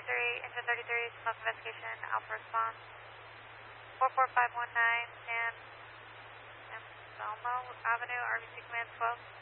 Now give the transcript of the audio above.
33, engine 33, smoke investigation, Alpha response. 44519, San Anselmo Avenue, RBC command 12.